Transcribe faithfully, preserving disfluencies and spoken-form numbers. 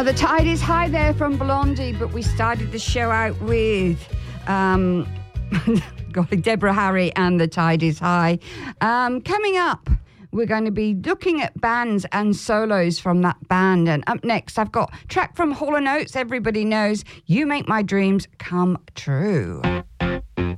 the tide is high there from Blondie, but we started the show out with um, golly, Deborah Harry and The Tide is High. Um, coming up, we're going to be looking at bands and solos from that band. And up next, I've got a track from Hall and Oates. Everybody knows You Make My Dreams Come True.